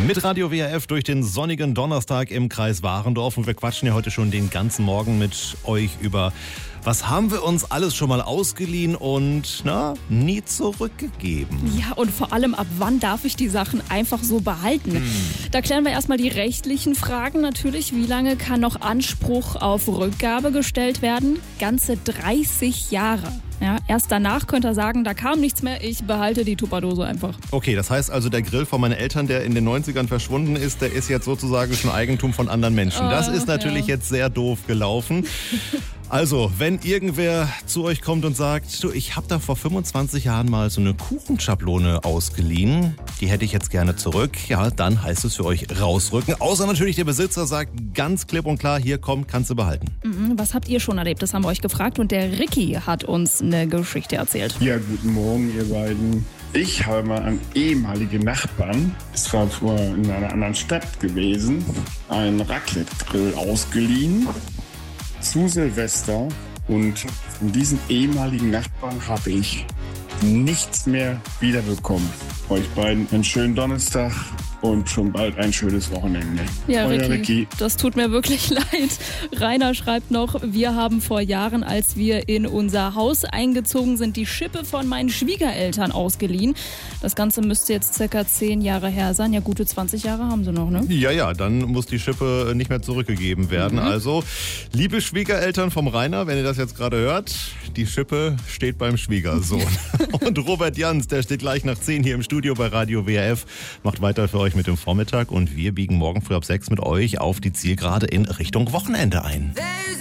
Mit Radio WRF durch den sonnigen Donnerstag im Kreis Warendorf. Und wir quatschen ja heute schon den ganzen Morgen mit euch über, was haben wir uns alles schon mal ausgeliehen und nie zurückgegeben. Ja, und vor allem, ab wann darf ich die Sachen einfach so behalten? Da klären wir erstmal die rechtlichen Fragen natürlich. Wie lange kann noch Anspruch auf Rückgabe gestellt werden? Ganze 30 Jahre. Ja, erst danach könnt ihr sagen, da kam nichts mehr, ich behalte die Tupperdose einfach. Okay, das heißt also, der Grill von meinen Eltern, der in den 90ern verschwunden ist, der ist jetzt sozusagen schon Eigentum von anderen Menschen. Das ist natürlich jetzt sehr doof gelaufen. Also, wenn irgendwer zu euch kommt und sagt, du, ich habe da vor 25 Jahren mal so eine Kuchenschablone ausgeliehen, die hätte ich jetzt gerne zurück, ja, dann heißt es für euch rausrücken. Außer natürlich der Besitzer sagt ganz klipp und klar, hier komm, kannst du behalten. Was habt ihr schon erlebt? Das haben wir euch gefragt und der Ricky hat uns eine Geschichte erzählt. Ja, guten Morgen, ihr beiden. Ich habe mal einen ehemaligen Nachbarn, es war vorher in einer anderen Stadt gewesen, einen Raclette-Grill ausgeliehen zu Silvester, und von diesen ehemaligen Nachbarn habe ich nichts mehr wiederbekommen. Euch beiden einen schönen Donnerstag und schon bald ein schönes Wochenende. Ja, Euer Ricky, das tut mir wirklich leid. Rainer schreibt noch, wir haben vor Jahren, als wir in unser Haus eingezogen sind, die Schippe von meinen Schwiegereltern ausgeliehen. Das Ganze müsste jetzt circa 10 Jahre her sein. Ja, gute 20 Jahre haben sie noch, ne? Ja, dann muss die Schippe nicht mehr zurückgegeben werden. Also, liebe Schwiegereltern vom Rainer, wenn ihr das jetzt gerade hört, die Schippe steht beim Schwiegersohn. Und Robert Jans, der steht gleich nach 10 hier im Studio bei Radio WRF, macht weiter für euch mit dem Vormittag und wir biegen morgen früh ab 6 mit euch auf die Zielgerade in Richtung Wochenende ein.